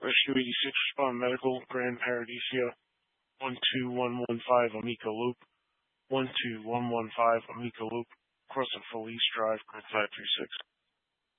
Rescue 86, respond medical, Grand Paradiso, 12115 Amica Loop, 12115 Amica Loop, crossing Felice Drive, Grid 536.